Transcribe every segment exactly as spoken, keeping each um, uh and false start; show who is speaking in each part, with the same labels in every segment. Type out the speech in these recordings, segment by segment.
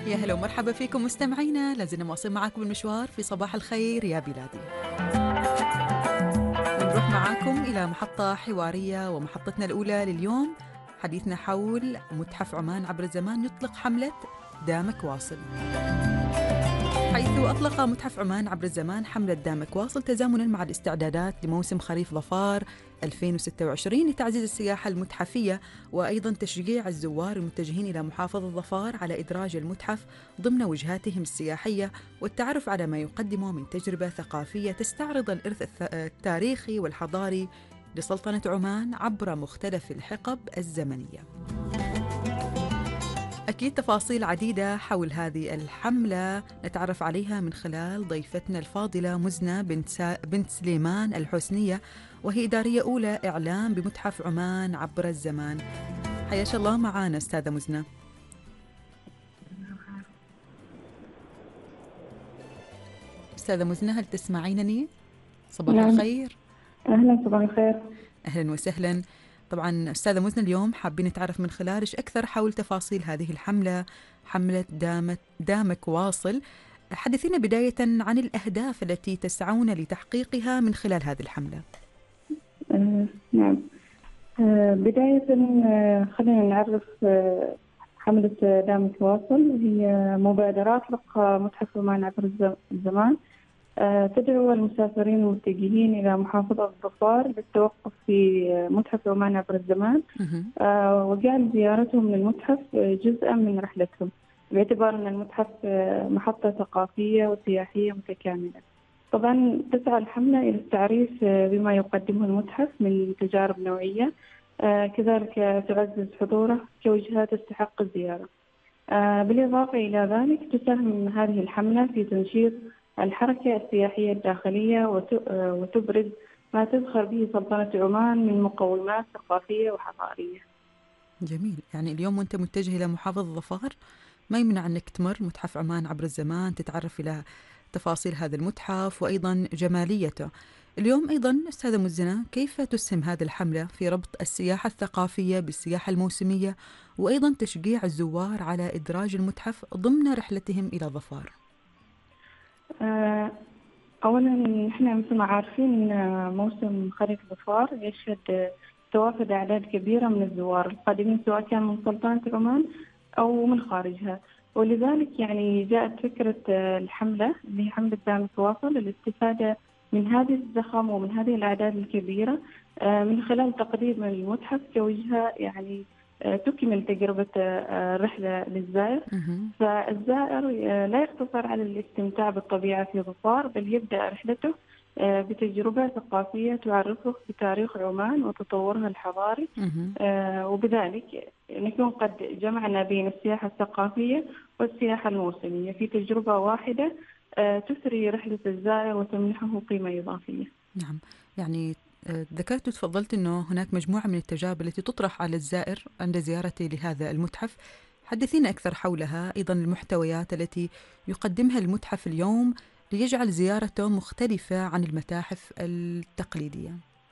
Speaker 1: يا هلا ومرحبا فيكم مستمعينا، لازلنا مواصلين معاكم المشوار في صباح الخير يا بلادي. ونروح معاكم إلى محطة حوارية، ومحطتنا الأولى لليوم حديثنا حول متحف عمان عبر الزمان يطلق حملة دامك واصل، حيث أطلق متحف عمان عبر الزمان حملة دامك واصل تزامناً مع الاستعدادات لموسم خريف ظفار ألفين وستة وعشرين لتعزيز السياحة المتحفية، وأيضاً تشجيع الزوار المتجهين إلى محافظة ظفار على إدراج المتحف ضمن وجهاتهم السياحية، والتعرف على ما يقدمه من تجربة ثقافية تستعرض الإرث الث- التاريخي والحضاري لسلطنة عمان عبر مختلف الحقب الزمنية. أكيد تفاصيل عديدة حول هذه الحملة نتعرف عليها من خلال ضيفتنا الفاضلة مزنة بنت, سا... بنت سليمان الحسنية، وهي إدارية أولى إعلام بمتحف عمان عبر الزمان. حياك الله معانا أستاذة مزنة. أستاذة مزنة، هل تسمعينني؟ صباح
Speaker 2: نعم.
Speaker 1: الخير.
Speaker 2: أهلا، صباح الخير.
Speaker 1: أهلا وسهلا. طبعا أستاذة مزنة، اليوم حابين نتعرف من خلالش أكثر حول تفاصيل هذه الحملة، حملة دامت دامك واصل. حدثينا بداية عن الأهداف التي تسعون لتحقيقها من خلال هذه الحملة.
Speaker 2: آه، نعم. آه، بداية، آه، خلينا نعرف آه، حملة آه، دعم تواصل. هي مبادرة أطلقها متحف عمان عبر الز- الزمان، آه، تدعو المسافرين المتجهين إلى محافظة ظفار للتوقف في آه، متحف عمان عبر الزمان،
Speaker 1: مهم.
Speaker 2: آه، وجعل زيارتهم للمتحف آه، جزءا من رحلتهم، باعتبار أن المتحف آه، محطة ثقافية وسياحية متكاملة. طبعا تسعى الحملة إلى التعريف آه، بما يقدمه المتحف من تجارب نوعية، آه، كذلك تعزز حضوره كوجهات تستحق الزيارة. آه، بالإضافة إلى ذلك تساهم هذه الحملة في تنشيط الحركة السياحية الداخلية وت- آه، وتبرز ما تزخر به سلطنة عمان من مقومات ثقافية وحضارية.
Speaker 1: جميل، يعني اليوم وانت متجه إلى محافظة ظفار ما يمنع أنك تمر متحف عمان عبر الزمان، تتعرف إلى تفاصيل هذا المتحف وأيضا جماليته. اليوم أيضا أستاذة مزنة، كيف تسهم هذه الحملة في ربط السياحة الثقافية بالسياحة الموسمية، وأيضا تشجيع الزوار على إدراج المتحف ضمن رحلتهم إلى ظفار؟
Speaker 2: آه، أولا نحن مثل ما عارفين آه، موسم خريف ظفار يشهد آه، توافد أعداد كبيرة من الزوار القادمين، سواء كان من سلطنة عمان أو من خارجها. ولذلك يعني جاءت فكرة آه، الحملة اللي هي حملة دعم التواصل للاستفادة من هذه الزخم ومن هذه الأعداد الكبيرة، آه، من خلال تقديم المتحف كوجهة يعني آه، تكمل تجربة آه، الرحلة للزائر.
Speaker 1: مهم.
Speaker 2: فالزائر آه، لا يقتصر على الاستمتاع بالطبيعة في ظفار، بل يبدأ رحلته آه، بتجربة ثقافية تعرفه بتاريخ عمان وتطورها الحضاري.
Speaker 1: مهم.
Speaker 2: آه، وبذلك نكون قد جمعنا بين السياحة الثقافية والسياحة الموسمية في تجربة واحدة، آه، تثري رحلة الزائر وتمنحه قيمة إضافية.
Speaker 1: نعم، يعني آه، ذكرت وتفضلت أنه هناك مجموعة من التجارب التي تطرح على الزائر عند زيارته لهذا المتحف. حدثينا أكثر حولها، أيضا المحتويات التي يقدمها المتحف اليوم ليجعل زيارته مختلفة عن المتاحف التقليدية.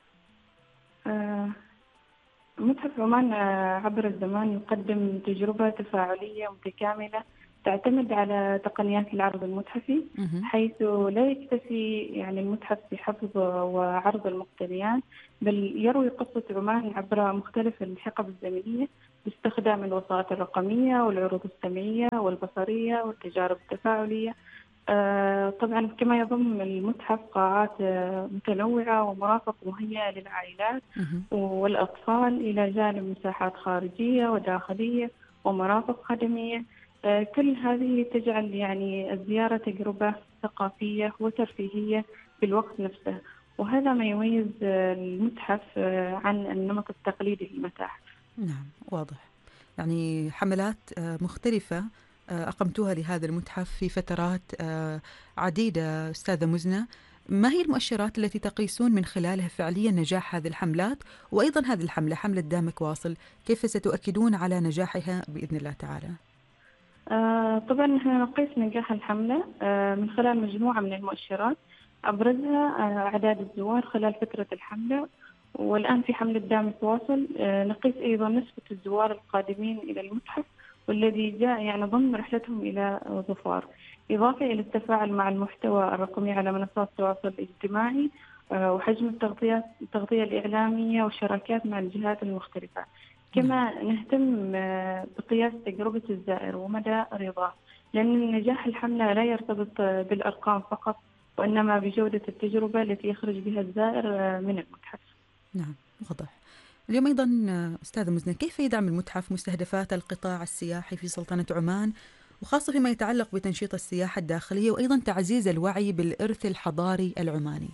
Speaker 2: آه، متحف عمان آه، عبر الزمان يقدم تجربة تفاعلية متكاملة تعتمد على تقنيات العرض المتحفي،
Speaker 1: مهم.
Speaker 2: حيث لا يكتفي يعني المتحف بحفظ وعرض المقتنيات، بل يروي قصة عمان عبر مختلف الحقب الزمنية باستخدام الوسائط الرقمية والعروض السمعية والبصرية والتجارب التفاعلية. آه، طبعا كما يضم المتحف قاعات آه، متنوعة ومرافق مهيئة للعائلات
Speaker 1: مهم.
Speaker 2: والأطفال، إلى جانب مساحات خارجية وداخلية ومرافق خدمية. آه، كل هذه تجعل يعني الزيارة تجربة ثقافية وترفيهية في الوقت نفسه، وهذا ما يميز آه، المتحف آه، عن النمط التقليدي للمتاحف.
Speaker 1: نعم، واضح. يعني حملات آه، مختلفة آه، أقمتوها لهذا المتحف في فترات آه، عديدة. أستاذة مزنة، ما هي المؤشرات التي تقيسون من خلالها فعليا نجاح هذه الحملات، وأيضا هذه الحملة حملة دامك واصل كيف ستؤكدون على نجاحها بإذن الله تعالى؟
Speaker 2: آه، طبعا نحن نقيس نجاح الحملة آه، من خلال مجموعة من المؤشرات، أبرزها آه، أعداد الزوار خلال فترة الحملة. والآن في حملة دعم التواصل آه، نقيس أيضا نسبة الزوار القادمين إلى المتحف والذي جاء يعني ضمن رحلتهم إلى ظفار، إضافة إلى التفاعل مع المحتوى الرقمي على منصات التواصل الاجتماعي، آه، وحجم التغطية التغطية الإعلامية والشراكات مع الجهات المختلفة.
Speaker 1: نعم.
Speaker 2: كما نهتم آه، بقياس تجربة الزائر ومدى رضاه، لأن نجاح الحملة لا يرتبط آه، بالأرقام فقط، وإنما بجودة التجربة التي يخرج بها الزائر آه، من المتحف.
Speaker 1: نعم، واضح. اليوم أيضا أستاذة مزنة، كيف يدعم المتحف مستهدفات القطاع السياحي في سلطنة عمان، وخاصة فيما يتعلق بتنشيط السياحة الداخلية وأيضا تعزيز الوعي بالإرث الحضاري العماني؟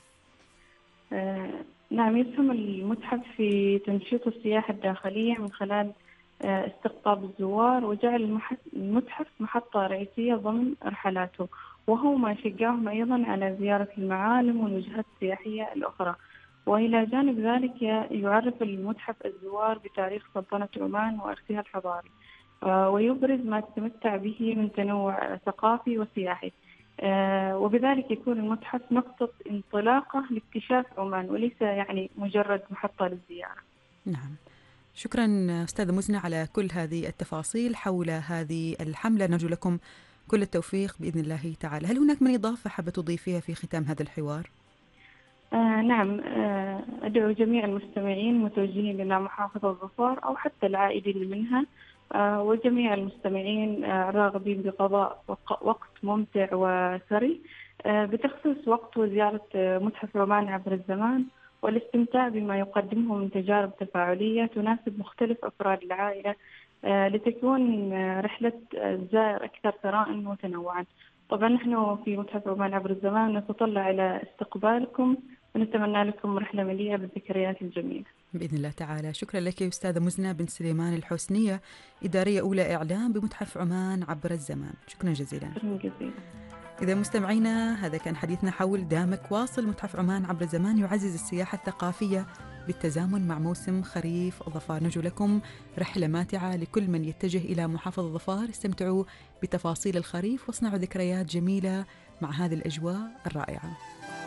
Speaker 2: آه، نعم، يسهم المتحف في تنشيط السياحة الداخلية من خلال آه، استقطاب الزوار وجعل المح- المتحف محطة رئيسية ضمن رحلاته، وهو ما يشجعهم أيضا على زيارة المعالم والوجهات السياحية الأخرى. وإلى جانب ذلك ي- يعرف المتحف الزوار بتاريخ سلطنة عمان وإرثها الحضاري، آه، ويبرز ما تتمتع به من تنوع ثقافي وسياحي. آه، وبذلك يكون المتحف نقطة انطلاقة لاكتشاف عمان، وليس يعني مجرد محطة للزيارة.
Speaker 1: نعم، شكرا أستاذة مزنة على كل هذه التفاصيل حول هذه الحملة. نرجو لكم كل التوفيق بإذن الله تعالى. هل هناك من إضافة حابة تضيفيها في ختام هذا الحوار؟
Speaker 2: آه نعم، آه أدعو جميع المستمعين متوجهين إلى محافظة ظفار أو حتى العائدين منها، آه وجميع المستمعين آه الراغبين بقضاء وق- وقت ممتع وثري آه بتخصيص وقت وزيارة آه متحف عمان عبر الزمان، والاستمتاع بما يقدمه من تجارب تفاعلية تناسب مختلف أفراد العائلة، آه لتكون آه رحلة الزائر أكثر ثراء وتنوعا. طبعا نحن في متحف عمان عبر الزمان نتطلع إلى استقبالكم، ونتمنى لكم رحلة مليئة بالذكريات الجميلة
Speaker 1: بإذن الله تعالى. شكرا لك أستاذة مزنة بن سليمان الحسنية، إدارية أولى إعلام بمتحف عمان عبر الزمان. شكرا جزيلا.
Speaker 2: شكرا جزيلا.
Speaker 1: إذا مستمعينا، هذا كان حديثنا حول دامك واصل. متحف عمان عبر الزمان يعزز السياحة الثقافية بالتزامن مع موسم خريف ظفار. نرجو لكم رحلة ماتعة لكل من يتجه إلى محافظة ظفار. استمتعوا بتفاصيل الخريف واصنعوا ذكريات جميلة مع هذه الأجواء الرائعة.